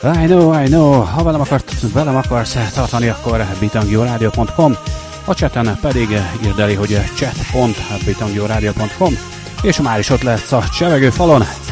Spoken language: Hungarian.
I know, ha velem akarsz tartani, akkor bitangyoradio.com, a chaten pedig írd elé, hogy chat.bitangyoradio.com, és már is ott lehetsz a csevegő falon.